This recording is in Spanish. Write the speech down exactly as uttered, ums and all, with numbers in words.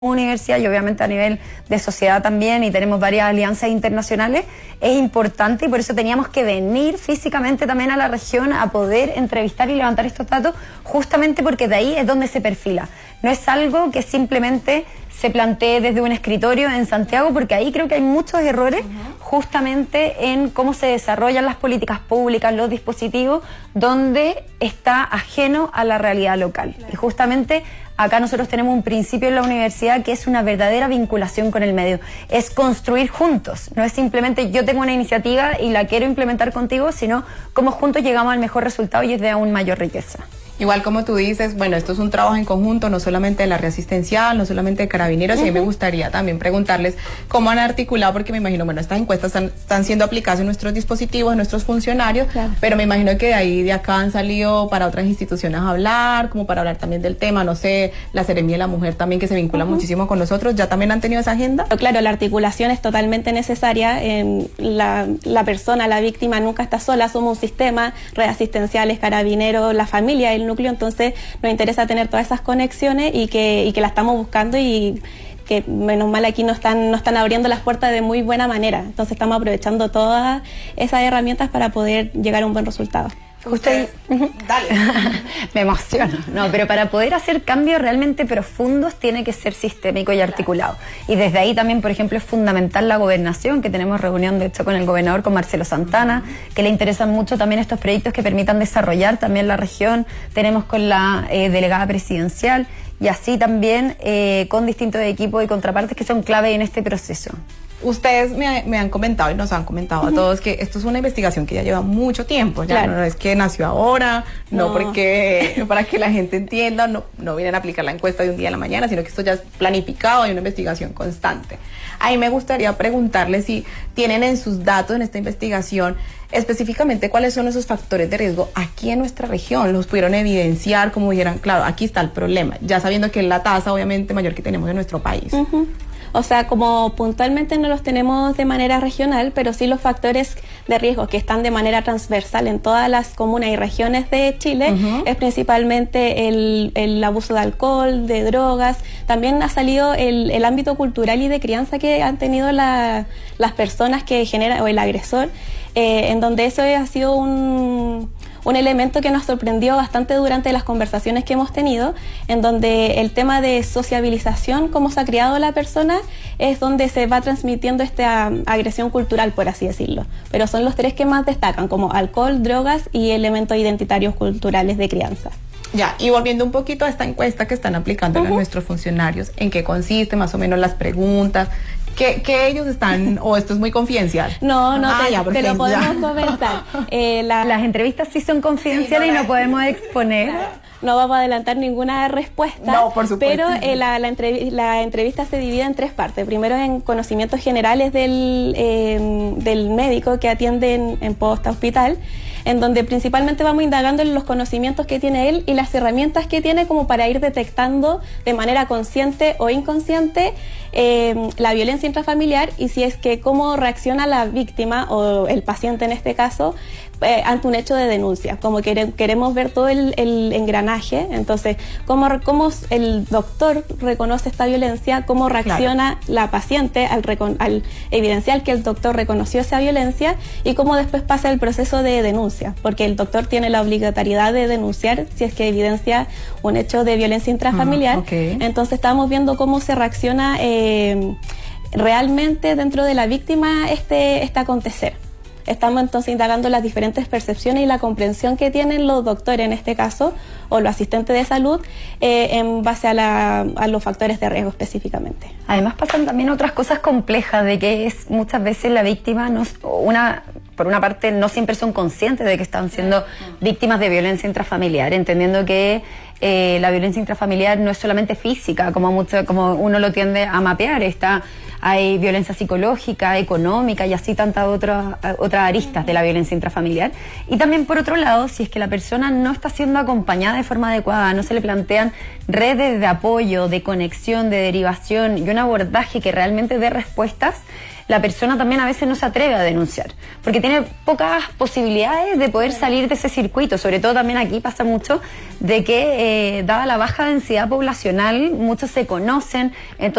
universidad y obviamente a nivel de sociedad también, y tenemos varias alianzas internacionales, es importante, y por eso teníamos que venir físicamente también a la región a poder entrevistar y levantar estos datos, justamente porque de ahí es donde se perfila. No es algo que simplemente se plantee desde un escritorio en Santiago, porque ahí creo que hay muchos errores justamente en cómo se desarrollan las políticas públicas, los dispositivos, donde está ajeno a la realidad local. Claro. Y justamente acá nosotros tenemos un principio en la universidad que es una verdadera vinculación con el medio. Es construir juntos, no es simplemente yo tengo una iniciativa y la quiero implementar contigo, sino cómo juntos llegamos al mejor resultado y es de aún mayor riqueza. Igual como tú dices, bueno, esto es un trabajo en conjunto, no solamente de la red asistencial, no solamente de Carabineros, uh-huh. y a mí me gustaría también preguntarles cómo han articulado, porque me imagino, bueno, estas encuestas están, están siendo aplicadas en nuestros dispositivos, en nuestros funcionarios, claro. pero me imagino que de ahí, de acá han salido para otras instituciones a hablar, como para hablar también del tema, no sé, la Seremía de la Mujer también, que se vincula uh-huh. muchísimo con nosotros, ¿ya también han tenido esa agenda? Claro, la articulación es totalmente necesaria, eh, la, la persona, la víctima nunca está sola, somos un sistema, red asistenciales, Carabineros, la familia, el núcleo, entonces nos interesa tener todas esas conexiones y que, y que la estamos buscando, y que menos mal aquí nos están, nos están abriendo las puertas de muy buena manera, entonces estamos aprovechando todas esas herramientas para poder llegar a un buen resultado. Usted, dale. Me emociono. No, pero para poder hacer cambios realmente profundos tiene que ser sistémico y articulado. Y desde ahí también, por ejemplo, es fundamental la gobernación, que tenemos reunión de hecho con el gobernador, con Marcelo Santana, que le interesan mucho también estos proyectos que permitan desarrollar también la región. Tenemos con la eh, delegada presidencial y así también eh, con distintos equipos y contrapartes que son clave en este proceso. Ustedes me, me han comentado y nos han comentado uh-huh. a todos que esto es una investigación que ya lleva mucho tiempo, ya claro. no, no es que nació ahora, no, no porque para que la gente entienda, no, no vienen a aplicar la encuesta de un día a la mañana, sino que esto ya es planificado, hay una investigación constante. Ahí me gustaría preguntarles si tienen en sus datos, en esta investigación, específicamente cuáles son esos factores de riesgo aquí en nuestra región, los pudieron evidenciar, como dijeran, claro, aquí está el problema, ya sabiendo que es la tasa obviamente mayor que tenemos en nuestro país. Uh-huh. O sea, como puntualmente no los tenemos de manera regional, pero sí los factores de riesgo que están de manera transversal en todas las comunas y regiones de Chile, uh-huh. es principalmente el, el abuso de alcohol, de drogas. También ha salido el, el ámbito cultural y de crianza que han tenido la, las personas que generan, o el agresor, eh, en donde eso ha sido un... un elemento que nos sorprendió bastante durante las conversaciones que hemos tenido, en donde el tema de sociabilización, cómo se ha criado la persona, es donde se va transmitiendo esta agresión cultural, por así decirlo. Pero son los tres que más destacan, como alcohol, drogas y elementos identitarios culturales de crianza. Ya, y volviendo un poquito a esta encuesta que están aplicando uh-huh. a nuestros funcionarios, ¿en qué consiste más o menos las preguntas? ¿Qué, qué ellos están, o esto es muy confidencial? No, no, ah, te, ya, te lo podemos comentar. Eh, la, Las entrevistas sí son confidenciales sí, no y no podemos exponer. No vamos a adelantar ninguna respuesta, no, por supuesto. Pero eh, la, la, entrev la entrevista se divide en tres partes. Primero en conocimientos generales del, eh, del médico que atiende en, en posta hospital, en donde principalmente vamos indagando en los conocimientos que tiene él y las herramientas que tiene como para ir detectando de manera consciente o inconsciente eh, la violencia intrafamiliar, y si es que cómo reacciona la víctima o el paciente en este caso eh, ante un hecho de denuncia, como que queremos ver todo el, el engranaje. Entonces cómo, cómo el doctor reconoce esta violencia, cómo reacciona claro. la paciente al, al evidenciar que el doctor reconoció esa violencia, y cómo después pasa el proceso de denuncia, porque el doctor tiene la obligatoriedad de denunciar si es que evidencia un hecho de violencia intrafamiliar. Uh, okay. Entonces estamos viendo cómo se reacciona eh, realmente dentro de la víctima este, este acontecer. Estamos entonces indagando las diferentes percepciones y la comprensión que tienen los doctores en este caso, o los asistentes de salud, eh, en base a, la, a los factores de riesgo específicamente. Además pasan también otras cosas complejas, de que es muchas veces la víctima, no, una, por una parte no siempre son conscientes de que están siendo víctimas de violencia intrafamiliar, entendiendo que eh, la violencia intrafamiliar no es solamente física, como, mucho, como uno lo tiende a mapear, está... hay violencia psicológica, económica y así tantas otras otras aristas de la violencia intrafamiliar. Y también, por otro lado, si es que la persona no está siendo acompañada de forma adecuada, no se le plantean redes de apoyo, de conexión, de derivación y un abordaje que realmente dé respuestas, la persona también a veces no se atreve a denunciar, porque tiene pocas posibilidades de poder salir de ese circuito. Sobre todo también aquí pasa mucho de que, eh, dada la baja densidad poblacional, muchos se conocen, entonces